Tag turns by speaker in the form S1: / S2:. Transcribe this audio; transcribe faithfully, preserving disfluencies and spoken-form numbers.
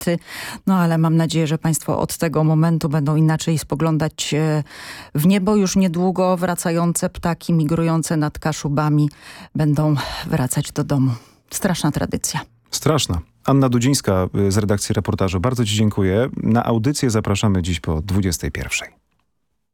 S1: niestety. No ale mam nadzieję, że państwo od tego momentu będą inaczej spoglądać w niebo. Już niedługo wracające ptaki migrujące nad Kaszubami będą wracać do domu. Straszna tradycja.
S2: Straszna. Anna Dudzińska z redakcji reportażu. Bardzo ci dziękuję. Na audycję zapraszamy dziś po dwudziestej pierwszej.